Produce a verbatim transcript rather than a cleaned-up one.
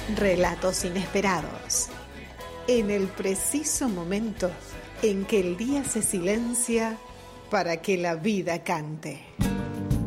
Relatos inesperados. En el preciso momento en que el día se silencia para que la vida cante.